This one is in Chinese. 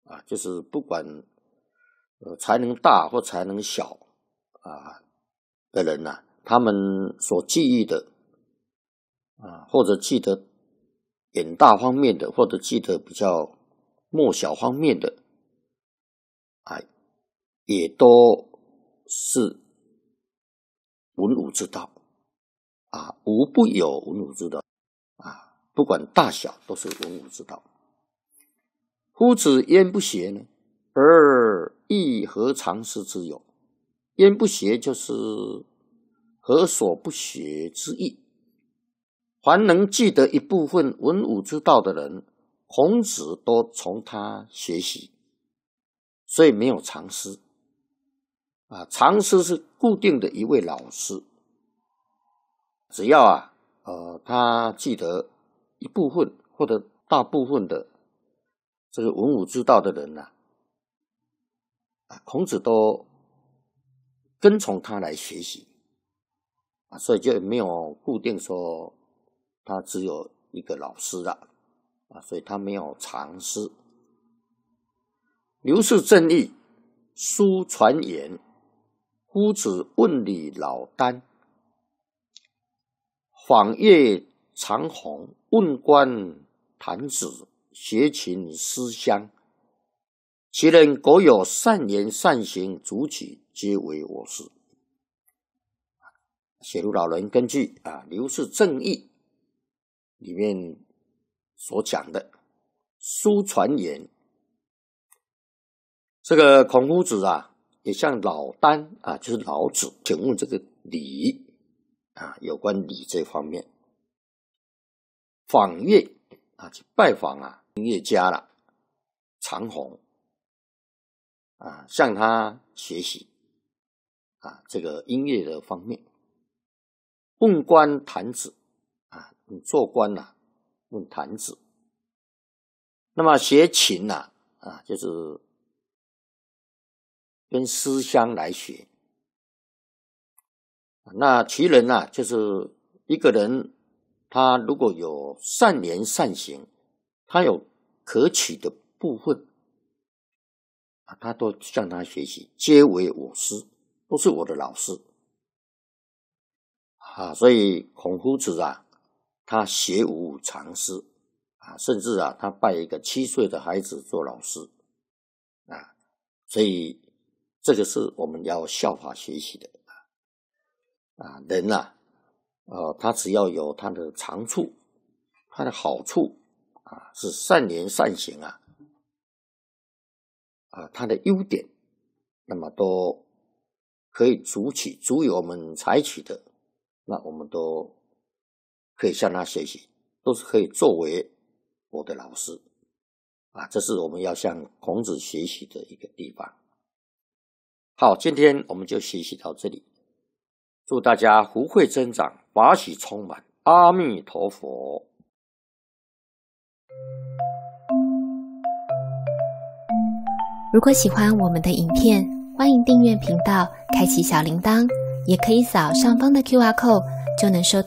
就是不管才能大或才能小的人他们所记忆的或者记得远大方面的，或者记得比较末小方面的也都是文武之道无不有文武之道不管大小都是文武之道。夫子焉不学呢？而亦何尝师之有？焉不学就是何所不学之意。凡能记得一部分文武之道的人，孔子都从他学习，所以没有常师常师是固定的一位老师，只要他记得一部分或者大部分的这个文武之道的人孔子都跟从他来学习所以就没有固定说他只有一个老师了所以他没有常师。刘氏正义，书传言，夫子问礼老聃，访岳长虹，问官弹指，学琴思乡。其人苟有善言善行足起，皆为我师。写入老人根据刘氏正义里面所讲的书传言，这个孔夫子也向老聃就是老子请问这个礼有关礼这方面。访岳去拜访音乐家了长虹向他学习这个音乐的方面。问官弹指你做官问弹指。那么学琴就是跟思乡来学。那其人就是一个人，他如果有善言善行，他有可取的部分他都向他学习，皆为我师，都是我的老师所以孔夫子他学无常师甚至他拜一个7岁的孩子做老师所以这个是我们要效法学习的人他只要有他的长处，他的好处是善言善行他的优点，那么都可以足以我们采取的，那我们都可以向他学习，都是可以作为我的老师这是我们要向孔子学习的一个地方。好，今天我们就学习到这里，祝大家福慧增长，法喜充满，阿弥陀佛。 如果喜欢我们的影片，欢迎订阅频道，开启小铃铛，也可以扫上方的 QR code，就能收到